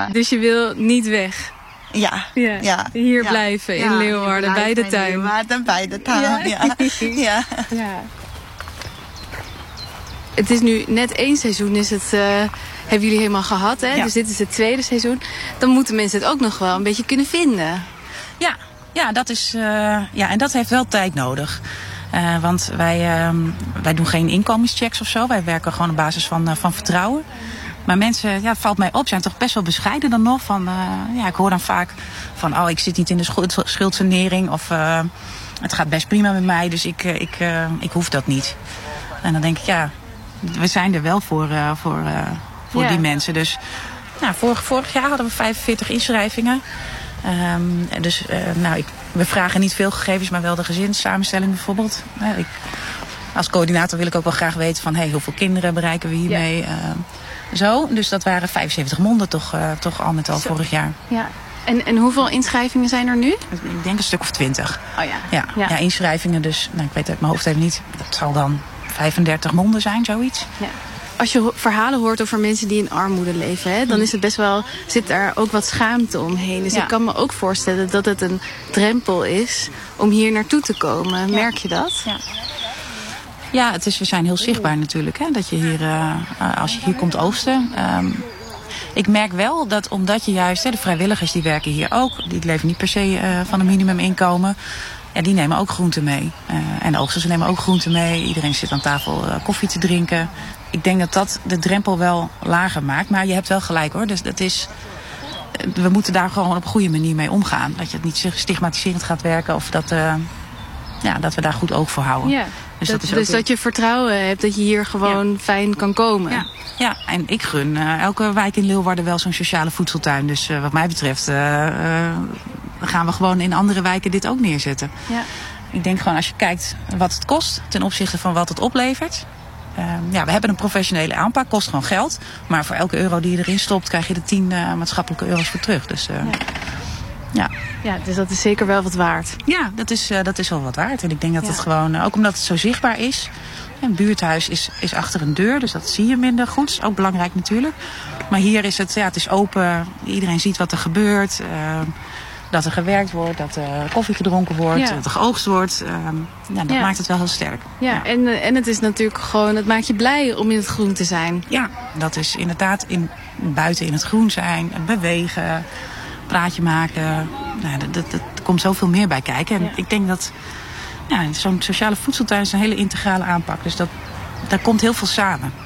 Dus je wil niet weg? Ja. Hier blijven in Leeuwarden, bij de tuin. Leeuwarden, bij de tuin, ja. Het is nu net 1 seizoen, hebben jullie helemaal gehad, hè? Ja. Dus dit is het 2e seizoen. Dan moeten mensen het ook nog wel een beetje kunnen vinden. Ja, dat is, en dat heeft wel tijd nodig. Want wij doen geen inkomenschecks of zo. Wij werken gewoon op basis van vertrouwen. Maar mensen, het valt mij op, zijn toch best wel bescheiden dan nog. Ik hoor dan vaak van, ik zit niet in de schuldsanering. Of het gaat best prima met mij, dus ik hoef dat niet. En dan denk ik, we zijn er wel voor die mensen. Dus vorig jaar hadden we 45 inschrijvingen. We vragen niet veel gegevens, maar wel de gezinssamenstelling bijvoorbeeld. Als coördinator wil ik ook wel graag weten van hoeveel kinderen bereiken we hiermee. Dus dat waren 75 monden toch al met al vorig jaar. Ja. En hoeveel inschrijvingen zijn er nu? Ik denk een stuk of 20. Oh ja. Ja, inschrijvingen dus. Ik weet het uit mijn hoofd even niet. Dat zal dan 35 monden zijn, zoiets. Ja. Als je verhalen hoort over mensen die in armoede leven, hè, dan is het zit daar ook wat schaamte omheen. Dus ik kan me ook voorstellen dat het een drempel is om hier naartoe te komen. Merk je dat? Ja, we zijn heel zichtbaar natuurlijk. Hè, dat je hier, als je hier komt oogsten. Ik merk wel dat omdat je juist, de vrijwilligers die werken hier ook, die leven niet per se van een minimuminkomen. Ja, die nemen ook groenten mee. En de oogsters nemen ook groenten mee. Iedereen zit aan tafel koffie te drinken. Ik denk dat de drempel wel lager maakt. Maar je hebt wel gelijk hoor. Dus we moeten daar gewoon op een goede manier mee omgaan. Dat je het niet stigmatiserend gaat werken. Of dat we daar goed oog voor houden. Ja, dat je vertrouwen hebt dat je hier gewoon fijn kan komen. Ja, en ik gun elke wijk in Leeuwarden wel zo'n sociale voedseltuin. Dus wat mij betreft gaan we gewoon in andere wijken dit ook neerzetten. Ja. Ik denk gewoon als je kijkt wat het kost ten opzichte van wat het oplevert. We hebben een professionele aanpak, kost gewoon geld. Maar voor elke euro die je erin stopt krijg je er 10 maatschappelijke euro's voor terug. Dus dus dat is zeker wel wat waard. Ja, dat is wel wat waard. En ik denk dat het gewoon, ook omdat het zo zichtbaar is. Een buurthuis is achter een deur, dus dat zie je minder goed. Dat is ook belangrijk natuurlijk. Maar hier is het is open. Iedereen ziet wat er gebeurt. Dat er gewerkt wordt, dat er koffie gedronken wordt, dat er geoogst wordt. Dat maakt het wel heel sterk. Ja. En het is natuurlijk gewoon, het maakt je blij om in het groen te zijn. Ja, dat is inderdaad buiten in het groen zijn, bewegen, praatje maken. Er komt zoveel meer bij kijken. En ik denk dat zo'n sociale voedseltuin is een hele integrale aanpak. Dus daar komt heel veel samen.